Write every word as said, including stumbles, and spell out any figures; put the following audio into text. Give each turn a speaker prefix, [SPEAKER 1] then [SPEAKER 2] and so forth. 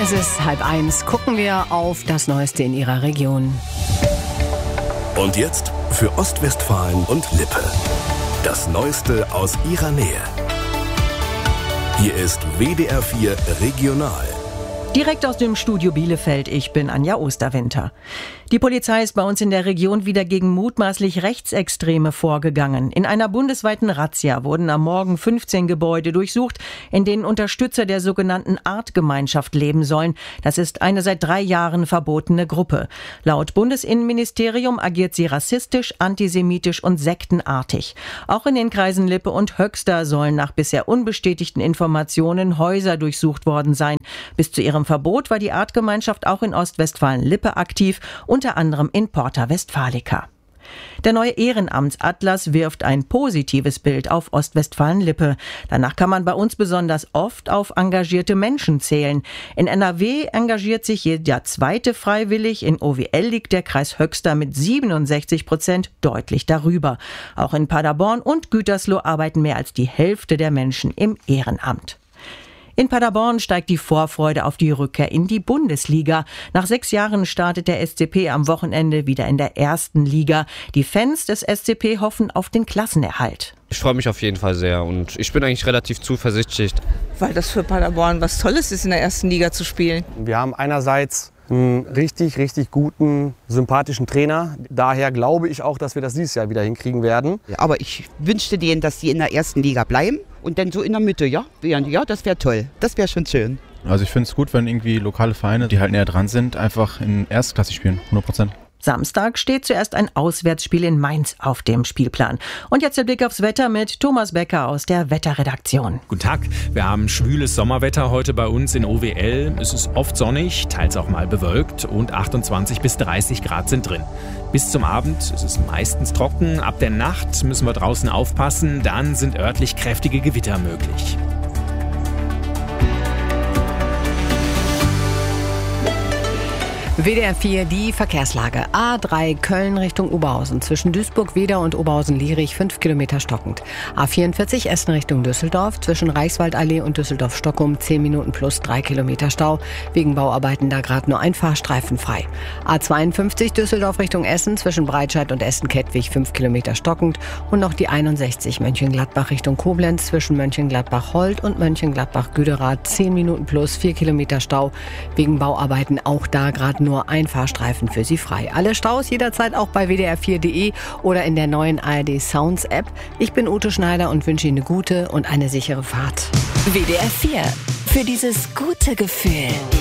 [SPEAKER 1] Es ist halb eins. Gucken wir auf das Neueste in Ihrer Region.
[SPEAKER 2] Und jetzt für Ostwestfalen und Lippe. Das Neueste aus Ihrer Nähe. Hier ist W D R vier Regional.
[SPEAKER 3] Direkt aus dem Studio Bielefeld, ich bin Anja Osterwinter. Die Polizei ist bei uns in der Region wieder gegen mutmaßlich Rechtsextreme vorgegangen. In einer bundesweiten Razzia wurden am Morgen fünfzehn Gebäude durchsucht, in denen Unterstützer der sogenannten Artgemeinschaft leben sollen. Das ist eine seit drei Jahren verbotene Gruppe. Laut Bundesinnenministerium agiert sie rassistisch, antisemitisch und sektenartig. Auch in den Kreisen Lippe und Höxter sollen nach bisher unbestätigten Informationen Häuser durchsucht worden sein. Bis zu ihrem Verbot war die Artgemeinschaft auch in Ostwestfalen-Lippe aktiv, unter anderem in Porta Westfalica. Der neue Ehrenamtsatlas wirft ein positives Bild auf Ostwestfalen-Lippe. Danach kann man bei uns besonders oft auf engagierte Menschen zählen. In N R W engagiert sich jeder zweite freiwillig. In O W L liegt der Kreis Höxter mit siebenundsechzig Prozent deutlich darüber. Auch in Paderborn und Gütersloh arbeiten mehr als die Hälfte der Menschen im Ehrenamt. In Paderborn steigt die Vorfreude auf die Rückkehr in die Bundesliga. Nach sechs Jahren startet der S C P am Wochenende wieder in der ersten Liga. Die Fans des S C P hoffen auf den Klassenerhalt.
[SPEAKER 4] Ich freue mich auf jeden Fall sehr und ich bin eigentlich relativ zuversichtlich.
[SPEAKER 5] Weil das für Paderborn was Tolles ist, in der ersten Liga zu spielen.
[SPEAKER 6] Wir haben einerseits einen richtig, richtig guten, sympathischen Trainer. Daher glaube ich auch, dass wir das dieses Jahr wieder hinkriegen werden.
[SPEAKER 7] Ja, aber ich wünschte denen, dass sie in der ersten Liga bleiben und dann so in der Mitte, ja, ja, das wäre toll. Das wäre schon schön.
[SPEAKER 8] Also ich finde es gut, wenn irgendwie lokale Vereine, die halt näher dran sind, einfach in Erstklasse spielen, hundert Prozent.
[SPEAKER 3] Samstag steht zuerst ein Auswärtsspiel in Mainz auf dem Spielplan. Und jetzt der Blick aufs Wetter mit Thomas Becker aus der Wetterredaktion.
[SPEAKER 9] Guten Tag, wir haben schwüles Sommerwetter heute bei uns in O W L. Es ist oft sonnig, teils auch mal bewölkt und achtundzwanzig bis dreißig Grad sind drin. Bis zum Abend ist es meistens trocken. Ab der Nacht müssen wir draußen aufpassen, dann sind örtlich kräftige Gewitter möglich.
[SPEAKER 1] W D R vier, die Verkehrslage. A drei Köln Richtung Oberhausen. Zwischen Duisburg-Wedau und Oberhausen-Lierich fünf Kilometer stockend. A vierundvierzig Essen Richtung Düsseldorf. Zwischen Reichswaldallee und Düsseldorf-Stockholm zehn Minuten plus drei Kilometer Stau. Wegen Bauarbeiten da gerade nur ein Fahrstreifen frei. A zweiundfünfzig Düsseldorf Richtung Essen. Zwischen Breitscheid und Essen-Kettwig fünf Kilometer stockend. Und noch die einundsechzig Mönchengladbach Richtung Koblenz. Zwischen Mönchengladbach-Holt und Mönchengladbach-Güderath zehn Minuten plus vier Kilometer Stau. Wegen Bauarbeiten auch da gerade nur ein Fahrstreifen für Sie frei. Alle Staus jederzeit auch bei w d r vier punkt d e oder in der neuen A R D Sounds App. Ich bin Ute Schneider und wünsche Ihnen eine gute und eine sichere Fahrt.
[SPEAKER 10] W D R vier. Für dieses gute Gefühl.